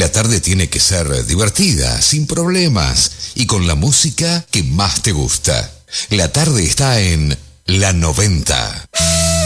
la tarde tiene que ser divertida, sin problemas y con la música que más te gusta. La tarde está en La 90.